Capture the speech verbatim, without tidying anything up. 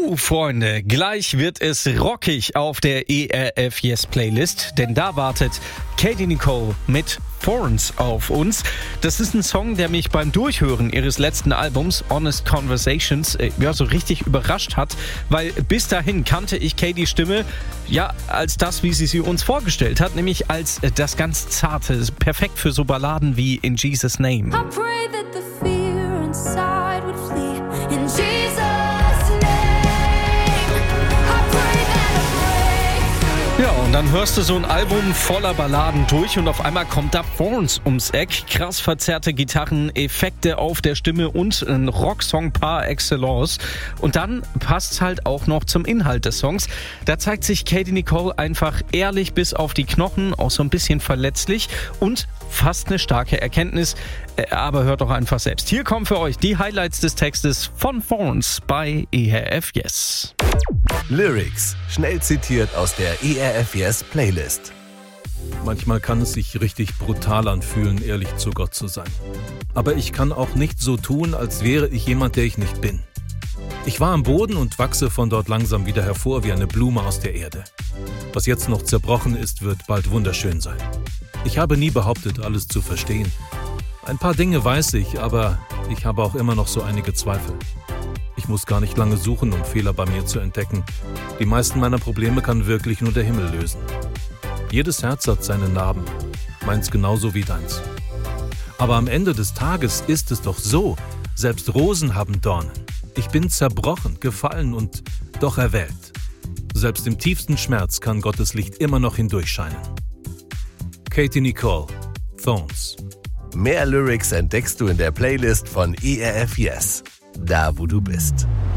Uh, Freunde, gleich wird es rockig auf der E R F Yes Playlist, denn da wartet Katie Nicole mit Thorns auf uns. Das ist ein Song, der mich beim Durchhören ihres letzten Albums Honest Conversations äh, ja so richtig überrascht hat, weil bis dahin kannte ich Katies Stimme ja als das, wie sie sie uns vorgestellt hat, nämlich als äh, das ganz Zarte, perfekt für so Balladen wie In Jesus' Name. I pray that the fear inside would flee in Jesus' name. Ja, und dann hörst du so ein Album voller Balladen durch und auf einmal kommt da Thorns ums Eck. Krass verzerrte Gitarren, Effekte auf der Stimme und ein Rocksong par excellence. Und dann passt's halt auch noch zum Inhalt des Songs. Da zeigt sich Katie Nicole einfach ehrlich bis auf die Knochen, auch so ein bisschen verletzlich und fast eine starke Erkenntnis. Aber hört doch einfach selbst. Hier kommen für euch die Highlights des Textes von Thorns bei E R F Yes. Lyrics, schnell zitiert aus der E R F Yes Playlist. Manchmal kann es sich richtig brutal anfühlen, ehrlich zu Gott zu sein. Aber ich kann auch nicht so tun, als wäre ich jemand, der ich nicht bin. Ich war am Boden und wachse von dort langsam wieder hervor wie eine Blume aus der Erde. Was jetzt noch zerbrochen ist, wird bald wunderschön sein. Ich habe nie behauptet, alles zu verstehen. Ein paar Dinge weiß ich, aber ich habe auch immer noch so einige Zweifel. Ich muss gar nicht lange suchen, um Fehler bei mir zu entdecken. Die meisten meiner Probleme kann wirklich nur der Himmel lösen. Jedes Herz hat seine Narben, meins genauso wie deins. Aber am Ende des Tages ist es doch so, selbst Rosen haben Dornen. Ich bin zerbrochen, gefallen und doch erwählt. Selbst im tiefsten Schmerz kann Gottes Licht immer noch hindurchscheinen. Katie Nicole, Thorns. Mehr Lyrics entdeckst du in der Playlist von E R F Yes, da wo du bist.